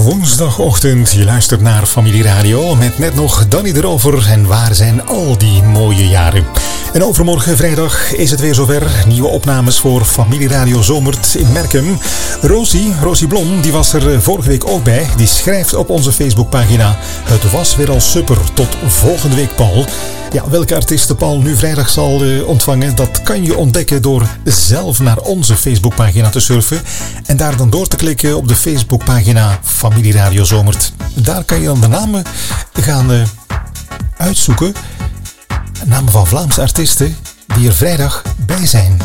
woensdagochtend. Je luistert naar Familie Radio met net nog Danny erover. En waar zijn al die mooie jaren? En overmorgen vrijdag is het weer zover. Nieuwe opnames voor Familie Radio Zomert in Merkem. Rosie Blom, die was er vorige week ook bij. Die schrijft op onze Facebookpagina: het was weer al super. Tot volgende week, Paul. Ja, welke artiesten Paul nu vrijdag zal ontvangen, dat kan je ontdekken door zelf naar onze Facebookpagina te surfen en daar dan door te klikken op de Facebookpagina Familie Radio Zomert. Daar kan je dan de namen gaan uitzoeken. Namen van Vlaamse artiesten die er vrijdag bij zijn.